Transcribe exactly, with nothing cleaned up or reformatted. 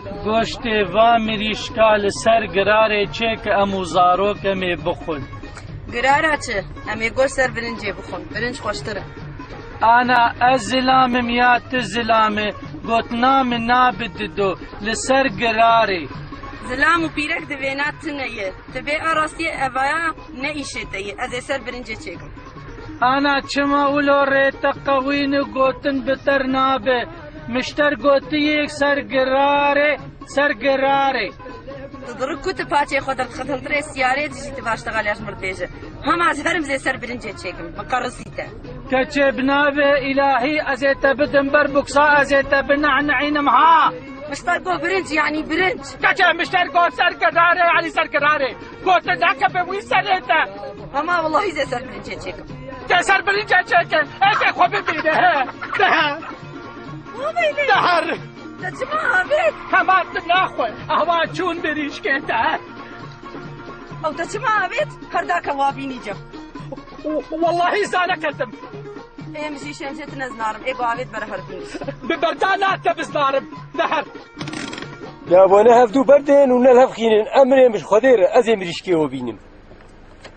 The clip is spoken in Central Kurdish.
گۆشتێ وا مریشکا لەسەر گرارێ چێ کە ئەم و زارۆکەمێ بخۆن. گرارە چ؟ ئەمێ گۆشت سەر برنجێ بخۆن، برنج خۆشترە. ئانا ئەس زلامم یا ت زلامێ گوتنا من نابددۆ لەسەر گرارێ. زلام و پیرەک دەوێنات تنەیە، دەبێ ئاڕاستیە ئەڤایە نەئیشێتەیە، ئەزێ سەر برنجێ چێکم. ئانا چما ئولۆ ڕێتە قەوین و گوتن بتەر نابێ، مشتەر گوتیەک سەر گرارێ سەر گرارێ. دڕک کوتە پاچێ خۆ دەخەتەنترێ سیارێ دژیتە باشتەغالیاش مردێژە. هەماز هەرم زێ سەر برنجێ چێکم، بەقەڕسیتە. کەچێ بنابێ ئیلاهی ئەزێتە بدم بەر بوکسا ئەزێتە بنەعنەعینم ها. مشتەر گۆ برنج یعنی برنج. کەچێ مشتەر گۆ سەر گرارێ یعنی سەر گرارێ. گۆتە داکە بێ وی سەرێتە. هەما وەڵاهی زێ سەر برنجێ چێکم. تێ سەر برنجێ چێکە ئەکێ خۆ ببینێ هێ. دەهەر. دەچما ئاوێت. هەماتم ناخۆی ئەوا چوون بریشکێتە. ئەو دەچما ئاوێت هەرداکە وابینی جەم. واللهی زانە کردم. ئێمژی شێنجێت نەزنارم ئێ بۆ ئاوێت بەرە هەربینی. ببەردا ناتە بزنارم دەهەر. دابوانە هەفتوو بەردێن و نەل هەفخینن ئەمرێ مش خۆدێرە ئەزێ مریشکێوە بینم.